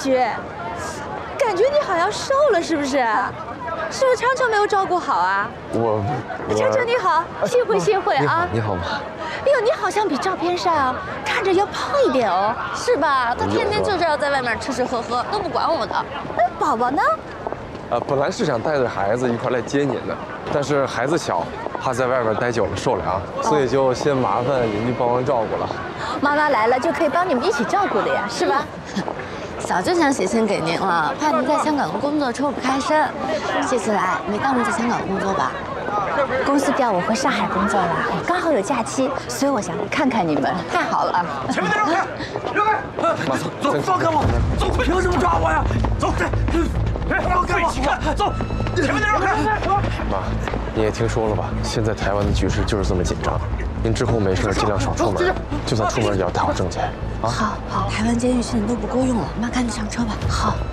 觉？感觉你好像瘦了，是不是？是不是昌昌没有照顾好啊？昌昌你好，谢会啊！ 你好吗？ 哎呦，你好像比照片上看着要胖一点哦，是吧？他天天就是要在外面吃喝喝，都不管我的。哎，宝宝呢？ 本来是想带着孩子一块来接您的，但是孩子小，怕在外边待久了受凉，所以就先麻烦邻居帮忙照顾了。 妈妈来了就可以帮你们一起照顾的呀，是吧？ 早就想写信给您了，怕您在香港的工作抽不开身。这次来没当您在香港工作吧？ 公司调我回上海工作了，刚好有假期，所以我想来看看你们。太好了！ 前面的让开，让开！妈，走，放开我！走，凭什么抓我呀？走，放开我！走，前面的让开！ 妈，你也听说了吧？现在台湾的局势就是这么紧张，您之后没事尽量少出门，就算出门也要带好证件啊。 好，台湾监狱现在都不够用了，妈赶紧上车吧。 好。